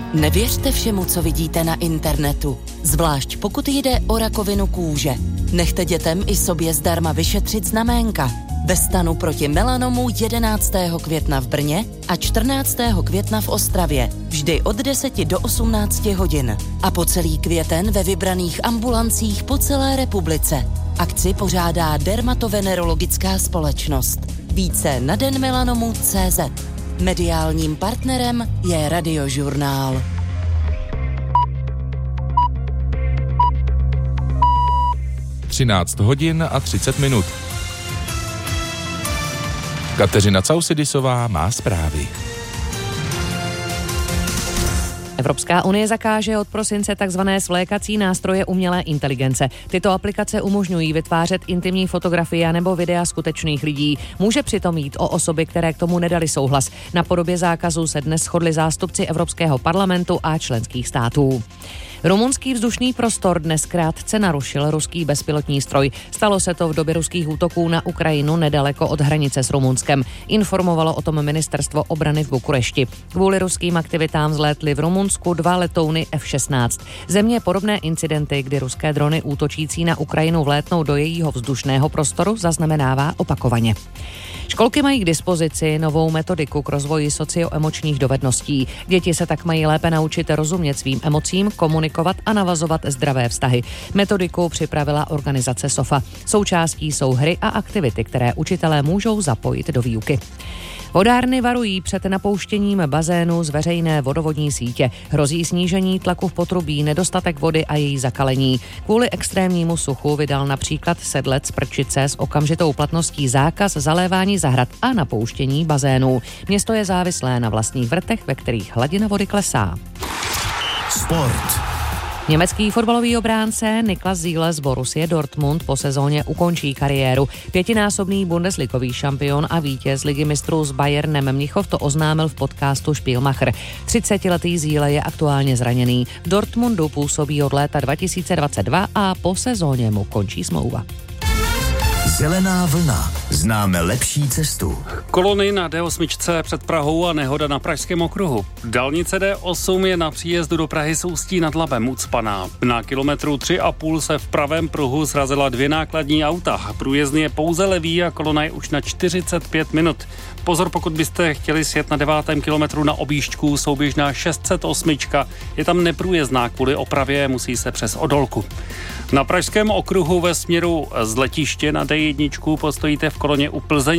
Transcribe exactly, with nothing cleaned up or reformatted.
Nevěřte všemu, co vidíte na internetu, zvlášť pokud jde o rakovinu kůže. Nechte dětem i sobě zdarma vyšetřit znaménka. Ve stanu proti melanomu jedenáctého května v Brně a čtrnáctého května v Ostravě. Vždy od deseti do osmnácti hodin. A po celý květen ve vybraných ambulancích po celé republice. Akci pořádá Dermatovenerologická společnost. Více na den melanomu tečka cé zet. Mediálním partnerem je Radiožurnál. třináct hodin a třicet minut. Kateřina Causidisová má zprávy. Evropská unie zakáže od prosince takzvané svlékací nástroje umělé inteligence. Tyto aplikace umožňují vytvářet intimní fotografie nebo videa skutečných lidí. Může přitom jít o osoby, které k tomu nedali souhlas. Na podobě zákazu se dnes shodli zástupci Evropského parlamentu a členských států. Rumunský vzdušný prostor dnes krátce narušil ruský bezpilotní stroj. Stalo se to v době ruských útoků na Ukrajinu nedaleko od hranice s Rumunskem. Informovalo o tom ministerstvo obrany v Bukurešti. Kvůli ruským aktivitám vzlétly v Rumunsku dva letouny ef šestnáct. Země podobné incidenty, kdy ruské drony útočící na Ukrajinu vlétnou do jejího vzdušného prostoru, zaznamenává opakovaně. Školky mají k dispozici novou metodiku k rozvoji socioemočních dovedností. Děti se tak mají lépe naučit rozumět svým emocím, komunikovat a navazovat zdravé vztahy. Metodiku připravila organizace SOFA. Součástí jsou hry a aktivity, které učitelé můžou zapojit do výuky. Vodárny varují před napouštěním bazénu z veřejné vodovodní sítě. Hrozí snížení tlaku v potrubí, nedostatek vody a její zakalení. Kvůli extrémnímu suchu vydal například Sedlec z Prčice s okamžitou platností zákaz zalévání zahrad a napouštění bazénů. Město je závislé na vlastních vrtech, ve kterých hladina vody klesá. Sport. Německý fotbalový obránce Niklas Süle z Borussie Dortmund po sezóně ukončí kariéru. Pětinásobný bundesligový šampion a vítěz ligy mistrů s Bayernem Mnichov to oznámil v podcastu Spielmacher. třicetiletý Süle je aktuálně zraněný. V Dortmundu působí od léta dva tisíce dvacet dva a po sezóně mu končí smlouva. Zelená vlna. Známe lepší cestu. Kolony na dé osm před Prahou a nehoda na pražském okruhu. Dálnice dé osm je na příjezdu do Prahy s Ústí nad Labem ucpaná. Na kilometru tři a půl se v pravém pruhu srazila dvě nákladní auta. Průjezdný je pouze levý a kolona je už na čtyřicet pět minut. Pozor, pokud byste chtěli sjet na devátém kilometru na objížďku souběžná šest set osm, je tam neprůjezdná kvůli opravě, musí se přes Odolku. Na pražském okruhu ve směru z letiště na dé jedna postojíte v koloně u Plzeň